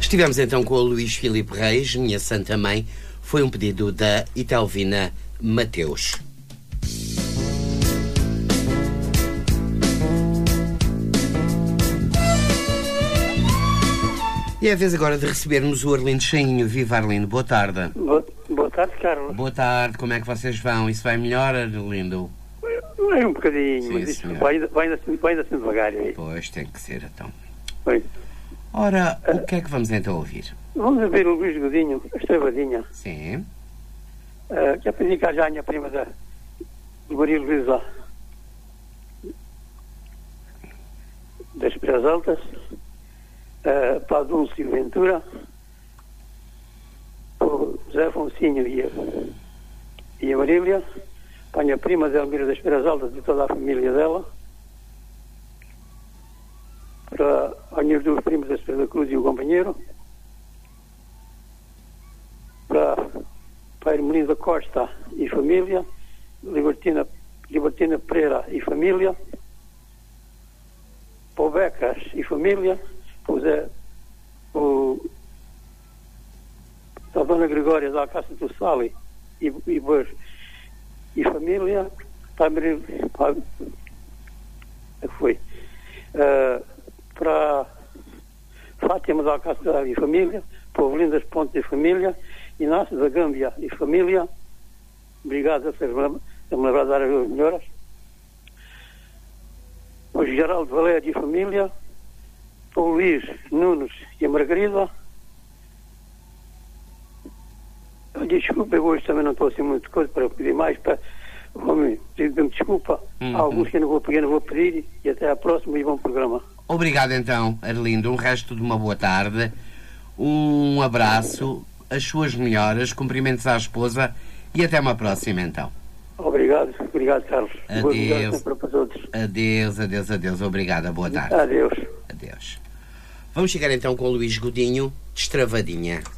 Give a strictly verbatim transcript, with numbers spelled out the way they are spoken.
Estivemos então com o Luís Filipe Reis, Minha Santa Mãe. Foi um pedido da Itelvina Mateus. E é a vez agora de recebermos o Arlindo Cheinho. Viva, Arlindo, boa tarde. Boa, boa tarde, Carlos. Boa tarde, como é que vocês vão? Isso vai melhor, Arlindo? É um bocadinho, Sim, mas isto senhor. vai, vai, assim, vai assim devagar. Aí. Pois, tem que ser, então. Oi. Ora, o que é que vamos então ouvir? Vamos ver o Luís Godinho, a Estravadinha, Sim. uh, que é para indicar já a minha prima da, do Baril Luís lá, das Pras Altas, uh, para a Dulce Ventura, para o José Afonsinho e a, e a Marília, para a minha prima Zelmira das Pras Altas e toda a família dela, para as minhas duas primas, a Estrela Cruz e o companheiro, para, para a Hermelinda Costa e família, Libertina, Libertina Pereira e família, para o Becas e família, para o Zé, o, para a Dona Gregória da Alcácer do Sali e, e, e família, para a Maria, para, é que foi? Uh, para Fátima da Alcácer e família, para o Avelino das Pontes e família, Inácio da Gâmbia e família, obrigado a vocês a me lembrar de dar as melhoras, para o Geraldo Valério e família, para o Luís Nunes e a Margarida. Desculpa, eu hoje também não estou assim muito coisa para pedir mais, para vou-me pedir desculpa. Uhum. Há alguns que eu não vou pedir, não vou pedir, e até à próxima e bom programa. Obrigado então, Arlindo. Um resto de uma boa tarde. Um abraço, as suas melhoras, cumprimentos à esposa e até uma próxima então. Obrigado, obrigado, Carlos. Adeus. Para todos. Adeus, adeus, adeus. Obrigada, boa tarde. Adeus. Adeus. Vamos chegar então com o Luís Godinho, Destravadinha.